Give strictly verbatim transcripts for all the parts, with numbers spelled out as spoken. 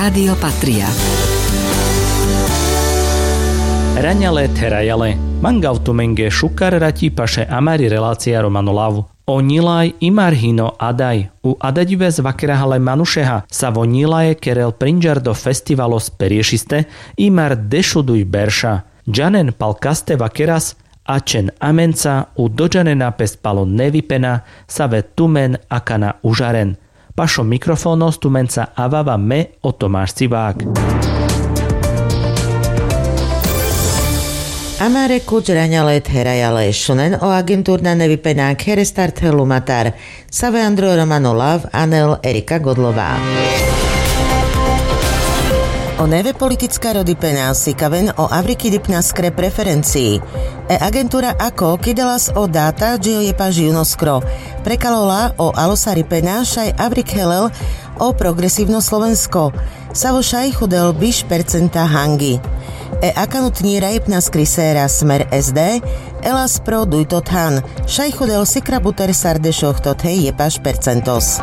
Rádio Patria. Raňale terajale, mangautumenge šukar ratipaše amari relácia Romanolavu. O nilaj imarhino adaj, u adadives vakerahale manušeha sa vo nilaje kerel prinžar do festivalos periešiste, imar dešuduj berša. Džanen pal kaste vakeras, ačen amenca u dođanena pes palo nevipena, save tumen akana užaren. Pašo mikrofónos tumenca avava me o Tomáš Civák. Amare kučraňalet herajale šunen o agentúrna nevypenák herestart helumatar save Andro Romanolav Anel Erika Godlová. O neve politická rody penálsi kaven o Avriki dipnaskre preferencii. E agentúra ako kidelas o data džio je paži unoskro. Prekalola o alosari penášaj Avrik helel o progresívno Slovensko. Savo šaj chudel biš percenta hangi. E akanutní rajpna skriséra Smer es dé, elas pro dujtot han. Šaj chudel sikra buter sardešoch tot hej je paš percentos.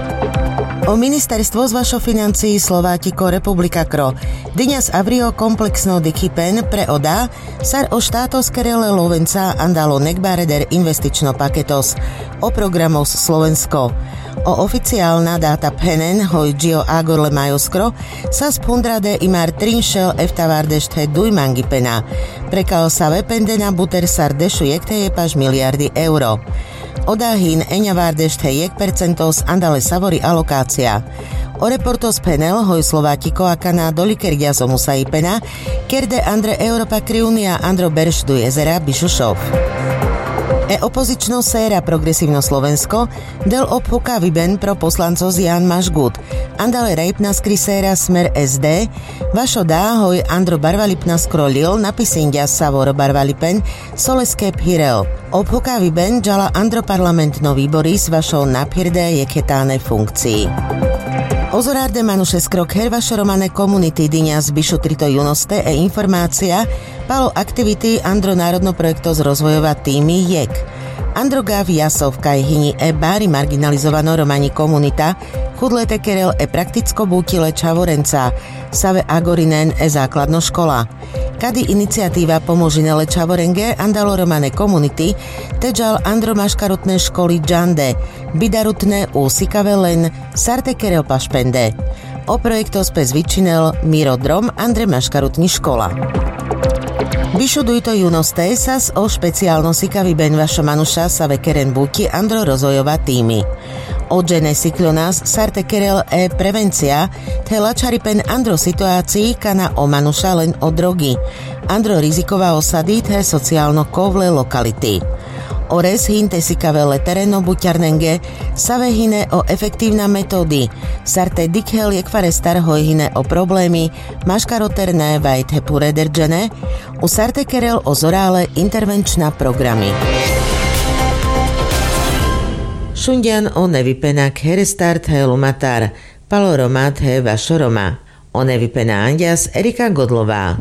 O ministerstvo z vašo financií Slovátiko Republika Kro. Dyňas avrio komplexno dikypen pre oda sar o štátos kerele lovenca andalo nekbareder investično paketos o programos Slovensko. O oficiálna dáta penen hoj gio agorle majoskro sa spundrade imar trinšel eftavárdešte dujmangi pena. Prekal sa vependena buter sar dešu jekte jepaž miliardy euro. Odáhin eňavárdešte jek percentos andale savori alokácia. O reportos penel hoj Slovátiko akana dolikergia somusai pena kerde Andre Europa kriunia Andro Berš du jezera Bišušov. E opozično séra Progresívno Slovensko del obhuka vyben pro poslancov Jan Mažgut. Andale rejpna skriséra Smer es dé, vašo dáhoj Andro Barvalipna skrolil napisindia Savor Barvalipen Soleskep Hirel. Obhuka vyben džala Andro parlamentno výbory s vašou naphirde jeketáne funkcii. Ozorárde manuše skrok her vaše romane komunity dyňa z Bišu trito junoste e informácia palo aktivity Andro národno projekto z rozvojova týmy jek. Andro gav jasov kaj hyni e bári marginalizovano romani komunita chudlete kerel e prakticko bútile čavorenca save agorinen e základno škola. Kady iniciatíva pomožinele čavorenge andalo romane komunity teďal Andro maškarutné školy džande bidarutné úsikave len sarte kerel pašpende. O projekto spes vyčinel Miro Drom Andre maškarutní škola. Vyšuduj to junoste sas o špeciálno sikavi ben vaša manuša sa vekeren buti Andro rozvojova týmy. O džene siklonas sarte kerel e prevencia te lačaripen Andro situácii kana o manuša len o drogy. Andro riziková osady te sociálno kovle lokality. Ores hinte sikavele tereno buťarnenge save hine o efektívna metódy. Sarte dikhel jekvare star hojhine o problémy maškaroterné vajte purederdžene u sarte kerel o zorále intervenčná programy. Šundian o nevypenak herestart he lumatar paloromat he vašoroma. O nevypená andias Erika Godlová.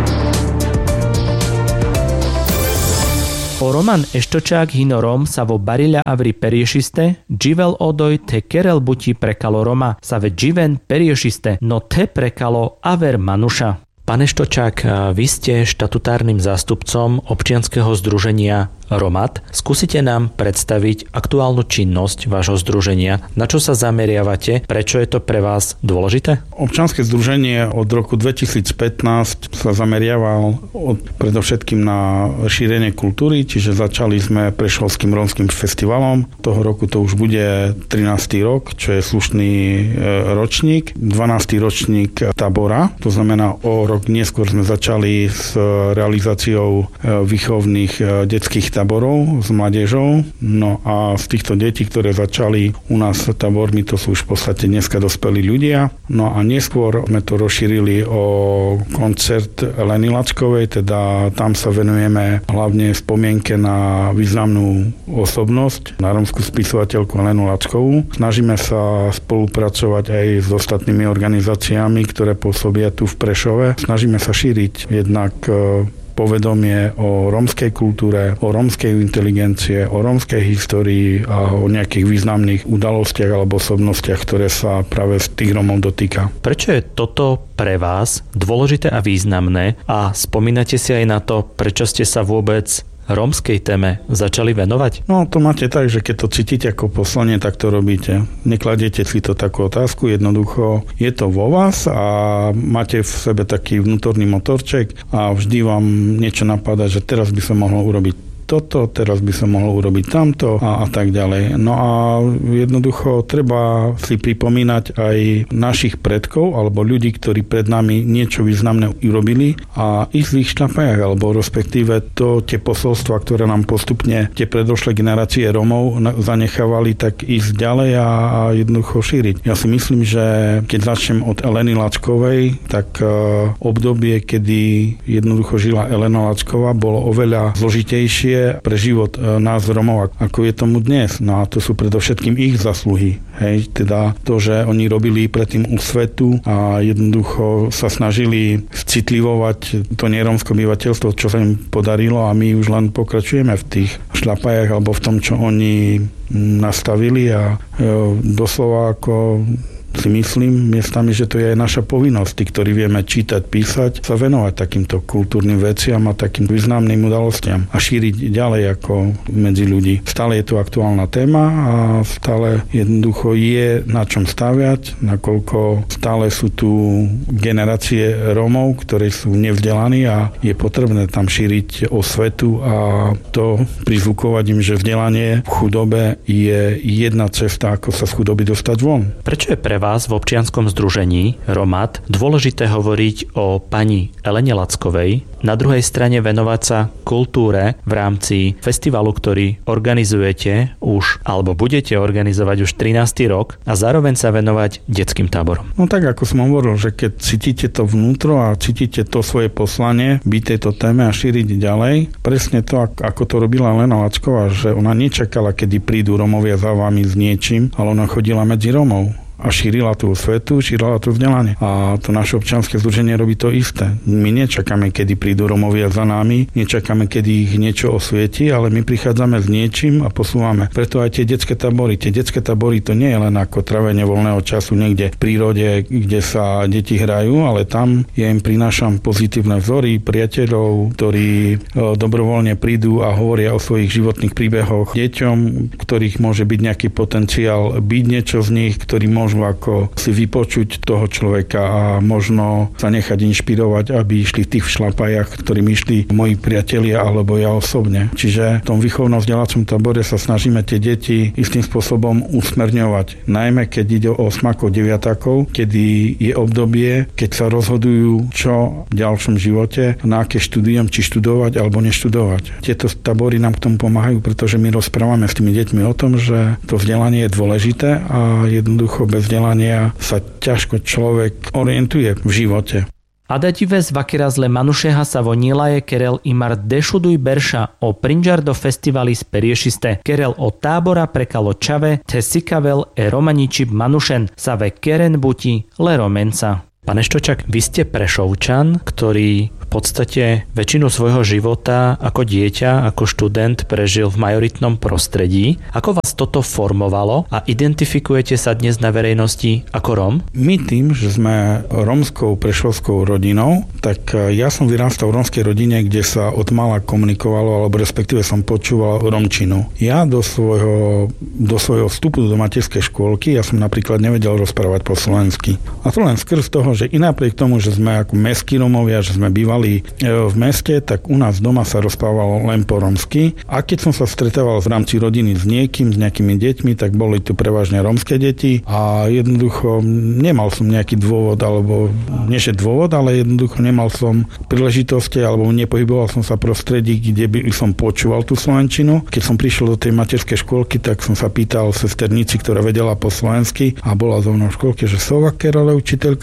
O Roman Eštočák hinorom sa vo barila avri periešiste, dživel odoj te kerel buti prekalo Roma, sa ve dživen periešiste, no te prekalo aver manuša. Pane Štočák, vy ste štatutárnym zástupcom občianskeho združenia Romat. Skúsite nám predstaviť aktuálnu činnosť vášho združenia. Na čo sa zameriavate? Prečo je to pre vás dôležité? Občianske združenie od roku dvetisícpätnásť sa zameriaval od, predovšetkým na šírenie kultúry, čiže začali sme Prešovským rómskym festivalom. Toho roku to už bude trinásty rok, čo je slušný ročník. dvanásty ročník tábora, to znamená o rok neskôr sme začali s realizáciou výchovných detských táborov s mládežou. No a z týchto detí, ktoré začali u nás tábormi, to sú už v podstate dneska dospelí ľudia. No a neskôr sme to rozšírili o koncert Leny Lačkovej, teda tam sa venujeme hlavne spomienke na významnú osobnosť, na rómsku spisovateľku Lenu Lačkovú. Snažíme sa spolupracovať aj s ostatnými organizáciami, ktoré pôsobia tu v Prešove. Snažíme sa šíriť jednak povedomie o rómskej kultúre, o rómskej inteligencie, o rómskej histórii a o nejakých významných udalostiach alebo osobnostiach, ktoré sa práve z tých Rómov dotýka. Prečo je toto pre vás dôležité a významné a spomínate si aj na to, prečo ste sa vôbec rómskej téme začali venovať? No to máte tak, že keď to cítite ako poslanie, tak to robíte. Nekladiete si to takú otázku, jednoducho je to vo vás a máte v sebe taký vnútorný motorček a vždy vám niečo napadá, že teraz by som mohol urobiť toto, teraz by som mohol urobiť tamto a, a tak ďalej. No a jednoducho treba si pripomínať aj našich predkov alebo ľudí, ktorí pred nami niečo významné urobili a ísť v ich šľapajach, alebo respektíve to tie posolstva, ktoré nám postupne tie predošlé generácie Rómov zanechávali, tak ísť ďalej a, a jednoducho šíriť. Ja si myslím, že keď začnem od Eleny Lačkovej, tak uh, obdobie, kedy jednoducho žila Elena Lačková, bolo oveľa zložitejšie pre život nás Romov, ako je tomu dnes. No a to sú predovšetkým ich zasluhy. Hej, teda to, že oni robili predtým úsvetu a jednoducho sa snažili citlivovať to nerómske obyvateľstvo, čo sa im podarilo a my už len pokračujeme v tých šľapajach alebo v tom, čo oni nastavili a doslova ako si myslím miestami, že to je aj naša povinnosť, tí, ktorí vieme čítať, písať, sa venovať takýmto kultúrnym veciam a takým významným udalostiam a šíriť ďalej ako medzi ľudí. Stále je to aktuálna téma a stále jednoducho je na čom staviať, nakoľko stále sú tu generácie Rómov, ktorí sú nevzdelaní a je potrebné tam šíriť osvetu a to prizvukovať im, že vzdelanie v chudobe je jedna cesta, ako sa z chudoby dostať von. Prečo je pre vás v občianskom združení Romat dôležité hovoriť o pani Elene Lackovej, na druhej strane venovať sa kultúre v rámci festivalu, ktorý organizujete už, alebo budete organizovať už trinásty rok a zároveň sa venovať detským táborom? No tak, ako som hovoril, že keď cítite to vnútro a cítite to svoje poslanie byť tejto téme a šíriť ďalej, presne to, ako to robila Elena Lacková, že ona nečakala, kedy prídu Rómovia za vami s niečím, ale ona chodila medzi Rómov a šírila tú svetu, šírila tú vzdelanie. A to naše občianske združenie robí to isté. My nečakáme, kedy prídu Rómovia za nami, nečakáme, kedy ich niečo osvieti, ale my prichádzame s niečím a posúvame. Preto aj tie detské tábory. Tie detské tábory to nie je len ako trávenie voľného času niekde v prírode, kde sa deti hrajú, ale tam ja im prinášam pozitívne vzory, priateľov, ktorí dobrovoľne prídu a hovoria o svojich životných príbehoch deťom, ktorých môže byť nejaký potenciál byť niečo z nich, ktorí môžu ako si vypočuť toho človeka a možno sa nechať inšpirovať, aby išli v tých šlapajach, ktorým išli moji priatelia alebo ja osobne. Čiže v tom výchovno-vzdelávacom tábore sa snažíme tie deti istým spôsobom usmerňovať. Najmä keď ide o osmakov, deviatakov, kedy je obdobie, keď sa rozhodujú, čo v ďalšom živote, na aké štúdium, či študovať alebo neštudovať. Tieto tábory nám k tomu pomáhajú, pretože my rozprávame s tými deťmi o tom, že to vzdelanie je dôležité a jednoducho bez vzdelania sa ťažko človek orientuje v živote. Adatives vakirazle manušeha sa vonilaje kerel imar dešuduj berša o prinžardo festivalis periešiste kerel o tábora prekalo čave te sikavel e romaničib manušen sa ve keren buti le romenca. Pane Štočak, vy ste Prešovčan, ktorý v podstate väčšinu svojho života ako dieťa, ako študent prežil v majoritnom prostredí. Ako vás toto formovalo a identifikujete sa dnes na verejnosti ako Róm? My tým, že sme rómskou prešovskou rodinou, tak ja som vyrástal v rómskej rodine, kde sa od mala komunikovalo, alebo respektíve som počúval rómčinu. Ja do svojho, do svojho vstupu do materskej škôlky, ja som napríklad nevedel rozprávať po slovensky. A to len skrz toho, že i napriek tomu, že sme ako mestskí Rómovia, že sme bývali v meste, tak u nás doma sa rozprávalo len po rómsky. A keď som sa stretával v rámci rodiny s niekým, s nejakými deťmi, tak boli tu prevažne rómske deti a jednoducho nemal som nejaký dôvod, alebo nie že dôvod, ale jednoducho nemal som príležitosti, alebo nepohyboval som sa v prostredí, kde by som počúval tú slovenčinu. Keď som prišiel do tej materskej škôlky, tak som sa pýtal sesternici, ktorá vedela po slovensky a bola so mnou v škôlke, že Sovaker, ale učiteľka, že čo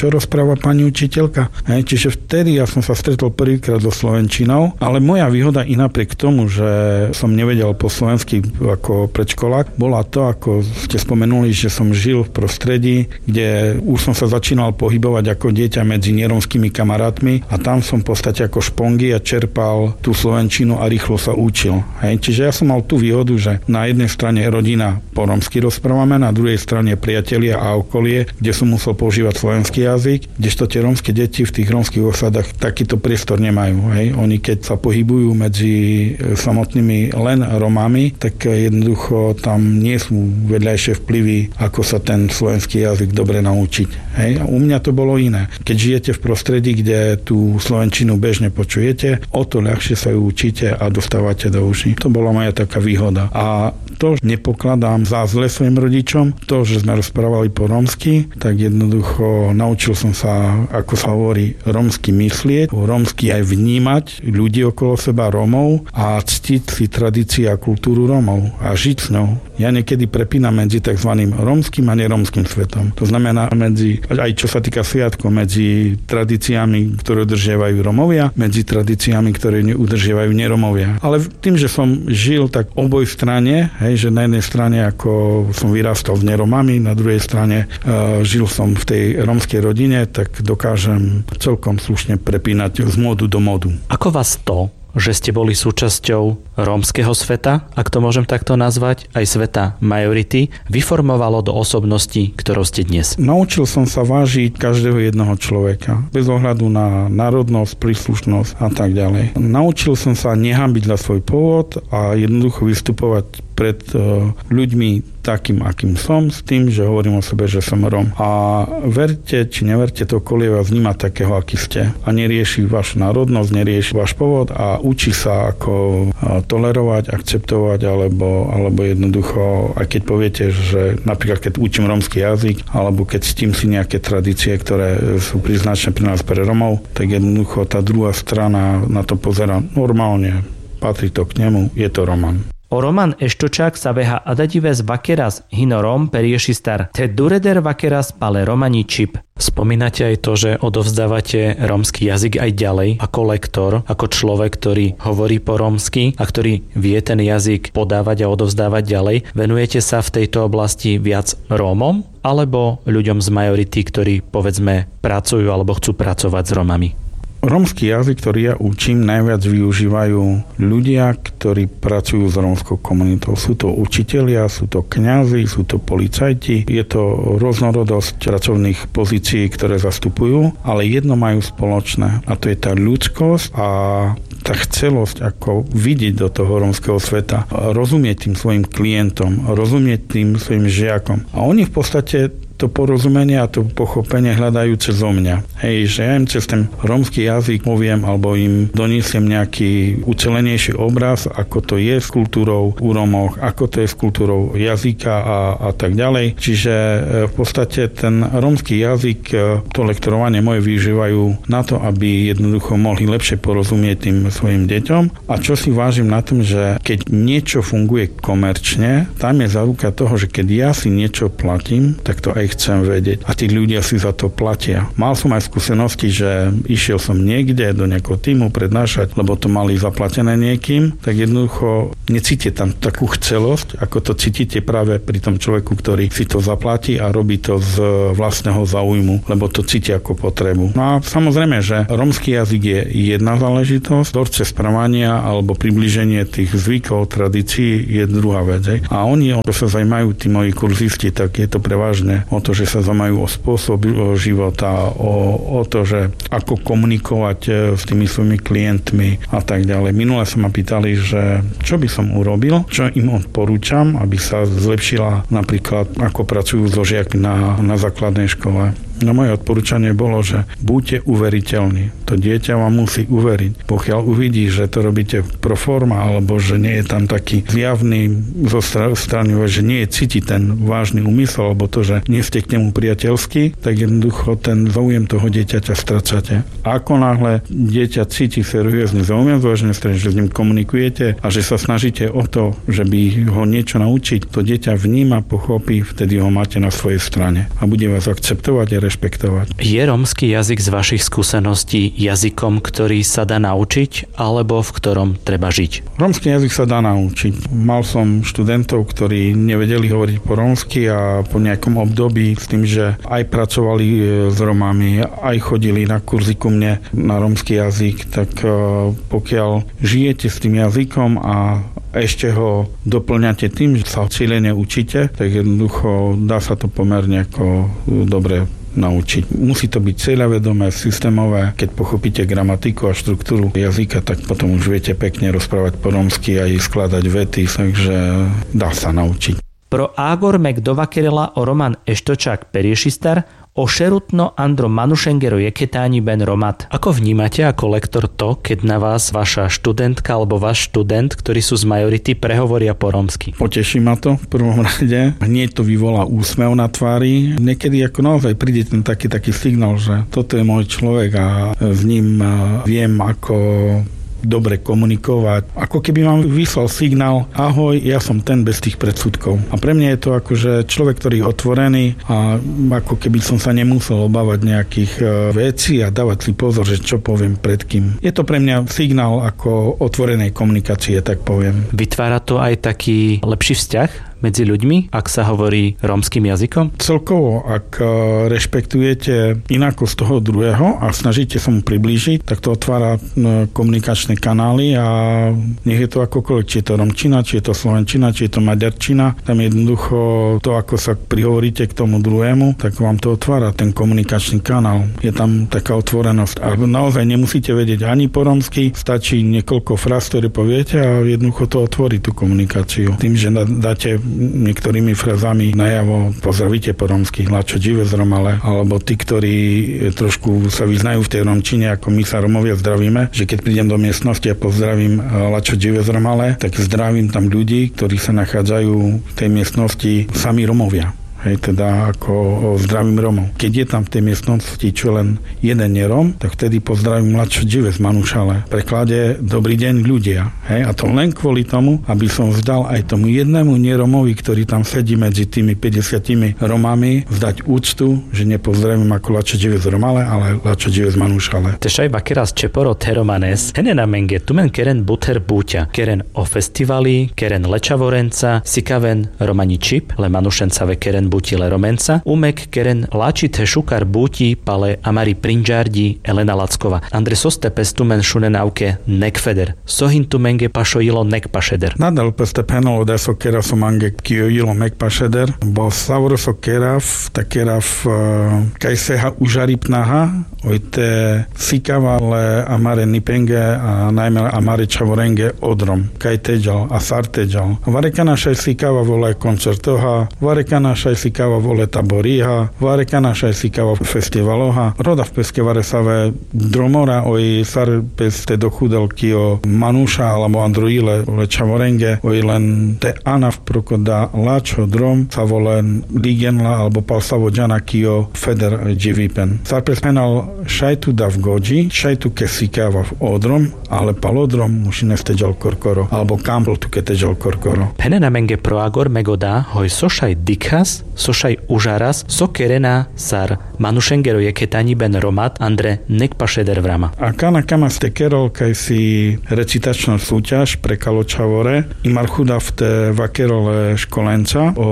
čo rozpráva pani učiteľka. Hej, čiže vtedy ja som sa stretol prvýkrát so slovenčinou, ale moja výhoda i napriek tomu, že som nevedel po slovensky ako predškolák, bola to, ako ste spomenuli, že som žil v prostredí, kde už som sa začínal pohybovať ako dieťa medzi neromskými kamarátmi a tam som v podstate ako špongy a čerpal tú slovenčinu a rýchlo sa učil. Hej, čiže ja som mal tú výhodu, že na jednej strane rodina po romsky rozprávame, na druhej strane priatelia a okolie, kde som musel používať slovenský jazyk, kdežto tie rómske deti v tých rómskych osadách takýto priestor nemajú. Hej. Oni keď sa pohybujú medzi samotnými len Romami, tak jednoducho tam nie sú vedľajšie vplyvy, ako sa ten slovenský jazyk dobre naučiť. Hej. A u mňa to bolo iné. Keď žijete v prostredí, kde tú slovenčinu bežne počujete, o to ľahšie sa ju učíte a dostávate do uší. To bola moja taká výhoda. A to nepokladám za zle svojim rodičom, to, že sme rozprávali po rómsky, tak jednoducho naučil som sa, ako sa hovorí, rómsky myslieť, rómsky aj vnímať ľudí okolo seba, Rómov, a ctiť si tradície a kultúru Rómov a žiť s ňou. Ja niekedy prepínam medzi tzv. Rómskym a nerómskym svetom. To znamená medzi, aj čo sa týka sviatkov, medzi tradíciami, ktoré udržiavajú Rómovia, medzi tradíciami, ktoré udržiavajú nerómovia. Ale tým, že som žil tak oboj strane, hej, že na jednej strane ako som vyrastal s neromami, na druhej strane uh, žil som v tej rómskej rodine, tak dokážem celkom slušne prepínať z módu do módu. Ako vás to, že ste boli súčasťou rómskeho sveta, ak to môžem takto nazvať, aj sveta majority, vyformovalo do osobnosti, ktorou ste dnes? Naučil som sa vážiť každého jedného človeka, bez ohľadu na národnosť, príslušnosť a tak ďalej. Naučil som sa nehanbiť za svoj pôvod a jednoducho vystupovať pred uh, ľuďmi takým, akým som, s tým, že hovorím o sebe, že som Róm. A verte, či neverte, to okolie vás vníma takého, aký ste. A nerieši vašu národnosť, nerieši váš pôvod a učí sa, ako uh, tolerovať, akceptovať, alebo, alebo jednoducho, aj keď poviete, že napríklad keď učím rómsky jazyk, alebo keď ctím si nejaké tradície, ktoré sú príznačné pri nás pre Rómov, tak jednoducho tá druhá strana na to pozerá normálne. Patrí to k nemu, je to Roman. O Roman Eštočák sa veha adadives vakeras hino Rom periešistar te dureder vakeras pale romani čip. Spomínate aj to, že odovzdávate rómsky jazyk aj ďalej ako lektor, ako človek, ktorý hovorí po rómsky a ktorý vie ten jazyk podávať a odovzdávať ďalej. Venujete sa v tejto oblasti viac Rómom alebo ľuďom z majority, ktorí povedzme pracujú alebo chcú pracovať s Rómami? Rómsky jazyk, ktorý ja učím, najviac využívajú ľudia, ktorí pracujú s rómskou komunitou. Sú to učitelia, sú to kňazi, sú to policajti. Je to rôznorodosť pracovných pozícií, ktoré zastupujú, ale jedno majú spoločné a to je tá ľudskosť a tá chcelosť, ako vidieť do toho rómskeho sveta, rozumieť tým svojim klientom, rozumieť tým svojim žiakom. A oni v podstate to porozumenie a to pochopenie hľadajú cez mňa. Hej, že ja im cez ten rómsky jazyk poviem alebo im doniesiem nejaký ucelenejší obraz, ako to je s kultúrou u Rómoch, ako to je s kultúrou jazyka a, a tak ďalej. Čiže v podstate ten rómsky jazyk, to lektorovanie moje využívajú na to, aby jednoducho mohli lepšie porozumieť tým svojim deťom. A čo si vážim na tom, že keď niečo funguje komerčne, tam je záruka toho, že keď ja si niečo platím, tak to aj chcem vedieť. A tí ľudia si za to platia. Mal som aj skúsenosti, že išiel som niekde do nejakého týmu prednášať, lebo to mali zaplatené niekým, tak jednoducho necítite tam takú chcelosť, ako to cítite práve pri tom človeku, ktorý si to zaplatí a robí to z vlastného záujmu, lebo to cíti ako potrebu. No a samozrejme, že rómsky jazyk je jedna záležitosť, vzorce správania alebo približenie tých zvykov, tradícií je druhá vec. A oni, o to sa zaujímajú tí moji kurzisti, tak je to prevažne o to, že sa zaujímajú o spôsob života, o, o to, že ako komunikovať s tými svojimi klientmi a tak ďalej. Minule sa ma pýtali, že čo by som urobil, čo im odporúčam, aby sa zlepšila napríklad, ako pracujú so žiakmi na, na základnej škole. No moje odporúčanie bolo, že buďte uveriteľní. To dieťa vám musí uveriť. Pokiaľ uvidí, že to robíte pro forma, alebo že nie je tam taký zjavný zo strany, že nie je cítiť ten vážny úmysel, alebo to, že nie ste k nemu priateľský, tak jednoducho ten záujem toho dieťaťa stracate. Ako náhle dieťa cíti seriózny záujem, vážne strane, že s ním komunikujete a že sa snažíte o to, že by ho niečo naučiť, to dieťa vníma, pochopí, vtedy ho máte na svojej strane a bude vás akceptovať a rešpektovať. Je rómsky jazyk z vašich skúseností jazykom, ktorý sa dá naučiť, alebo v ktorom treba žiť? Rómsky jazyk sa dá naučiť. Mal som študentov, ktorí nevedeli hovoriť po rómsky a po nejakom období s tým, že aj pracovali s Romami, aj chodili na kurzy ku mne na rómsky jazyk, tak pokiaľ žijete s tým jazykom a ešte ho doplňate tým, že sa cieľene učíte, tak jednoducho dá sa to pomerne ako dobre naučiť. Musí to byť cieľavedomé, systémové. Keď pochopíte gramatiku a štruktúru jazyka, tak potom už viete pekne rozprávať po rómsky a skladať vety, takže dá sa naučiť. Pro Ágor meg dovakerela o Roman Eštočák periešistar, o šerutno Andro Manušengero jeketáni ben Romat. Ako vnímate ako lektor to, keď na vás vaša študentka alebo váš študent, ktorí sú z majority, prehovoria po rómsky? Poteší ma to v prvom rade. Hneď to vyvolá úsmev na tvári. Niekedy ako naozaj príde ten taký, taký signál, že toto je môj človek a s ním viem ako dobre komunikovať. Ako keby vám vyslal signál, ahoj, ja som ten bez tých predsudkov. A pre mňa je to akože človek, ktorý je otvorený a ako keby som sa nemusel obávať nejakých vecí a dávať si pozor, že čo poviem pred kým. Je to pre mňa signál ako otvorenej komunikácie, tak poviem. Vytvára to aj taký lepší vzťah medzi ľuďmi, ak sa hovorí rómskym jazykom? Celkovo, ak rešpektujete inakosť toho druhého a snažíte sa mu priblížiť, tak to otvára komunikačné kanály a nech je to akokoľvek, či je to romčina, či je to slovenčina, či je to maďarčina. Tam jednoducho to, ako sa prihovoríte k tomu druhému, tak vám to otvára ten komunikačný kanál. Je tam taká otvorenosť. A naozaj nemusíte vedieť ani po rómsky, stačí niekoľko fráz, ktoré poviete a jednoducho to otvorí tú komunikáciu. Tým, že dáte niektorými frazami najavo pozdravíte po rómsky, lačo džive z Romale, alebo tí, ktorí trošku sa vyznajú v tej romčine, ako my sa Romovia zdravíme, že keď prídem do miestnosti a pozdravím lačo džive z Romale, tak zdravím tam ľudí, ktorí sa nachádzajú v tej miestnosti sami Romovia. Hej, teda ako zdravím Romov. Keď je tam v tej miestnosti čo len jeden nerom, tak vtedy pozdravím mladšie džive z Manušale. V preklade dobrý deň ľudia. Hej, a to len kvôli tomu, aby som vzdal aj tomu jednému neromovi, ktorý tam sedí medzi tými päťdesiatimi Romami, vzdať úctu, že nepozdravím ako lačo džive z Romale, ale lačo džive z Manušale. Tesaj bakeras čeporo teromanes, henena menge tumen keren buter búťa, keren o festivali, keren lečavorenca, sikaven romani čip, le Manušenca ve keren butile romenca, umek keren lačite šukar buti pale amari prinžardi Elena Lackova. Andre soste pestumen šunenauke nekfeder. Sohintu menge pašo ilo nekpašeder. Nadal peste penolo deso kera som ange kio ilo nekpašeder, bo savro so kerav, ta kerav kaj seha užaripnaha, ojte sikava le amare nipenge a najmä amare čavorenge odrom. Kaj teđal a sar teđal. Vareka našaj sikava vole koncertoha, vareka našaj sikava vole taboriha, vareka našaj sikava festivaloha, roda v peske varesave dromora oj sar peste dochudel kio Manuša alebo Androile vole čavorenge, oj len te anav prokoda lačo drom sa volen ligenla alebo palsavo džana kio feder dživipen. Sar pes penal šajtu da v gođi, šajtu ke sikava v odrom, ale palodrom muši nesteđal korkoro, alebo kampl tu ke teđal korkoro. Penena menge proagor megoda hoj sošaj dikhas, sošaj užaras, so kerena sar Manušengero je ketani ben Romat, Andre nekpašeder vrama. A kana kama ste kerol, kaj si recitačná súťaž pre Kaločavore, imar chuda v te vakerole školenca, o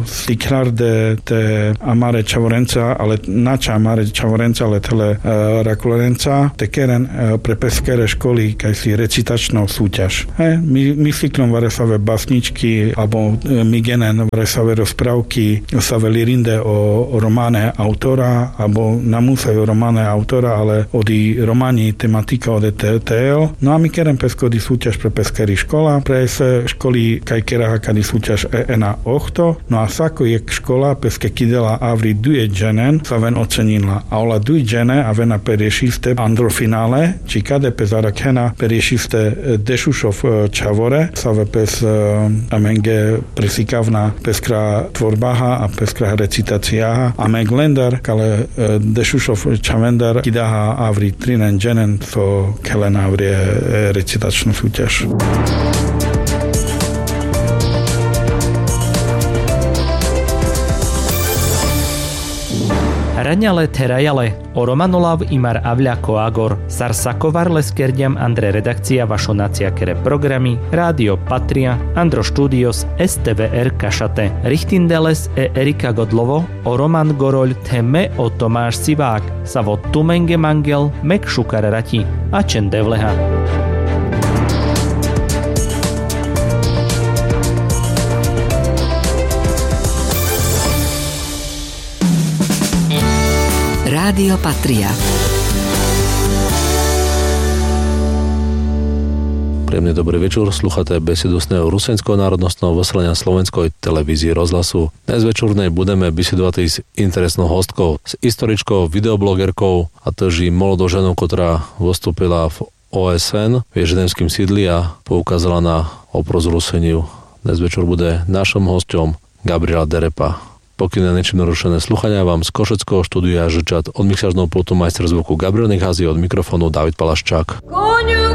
stiklarde te amare čavorenca, ale nača amare čavorenca, ale tele uh, rakulerenca, te keren uh, pre peskere školy, kaj si recitačná súťaž. He, my, my cyklom varesave basničky, alebo uh, my genen varesave rozprávky, sa velirinde o, o románe autora, alebo namúsajú románe autora, ale odi románi tematika ode T L. No a my kerem peskody súťaž pre peskeri škola, pre se školy kaj keraha kadi súťaž E N A ochto, no a sako je škola peske kidela avri duje dženen sa ven ocenila. A ola duj džene a vena periešiste androfinále, či kade pezara kena periešiste dešušov čavore, sa ve pes a menge presikavna peskra tvorbaha a peskra recitáciaha a meg lendar, kale dešušov čavendar kidaha avri trinen dženen, so kelen avri recitačnú súťaž. Raňale terajale, o Romanolav imar avľako agor, sarsakovar leskerdiam Andre redakcia vašo naciakere programy, Rádio Patria, Andro Studios, es té vé er Kašate, Richtindeles e Erika Godlovo, o Roman Goroľ teme o Tomáš Sivák, Savo Tumenge Mangel, Mek Šukar Rati a Čen Devleha. Rádio Patria. Príjemný dobrý večer, slúchate besedusného rusenského národnostného vysielania slovenskej televízie rozhlasu. Dnes večernej budeme besedovať s interesnou hostkou, s historičkou, videoblogerkou a tiež mladou ženou, ktorá vystúpila v ó es en v ženevském sídli a poukázala na obraz Ruseniu. Dnes večer bude našim hosťom Gabriela Derepa. Pokým na niečím narušené sluchania vám z Košeckého štúdia žečat od mixážneho pultu majster zvuku Gabriel Nechází, od mikrofónu David Palaščák. Koňu,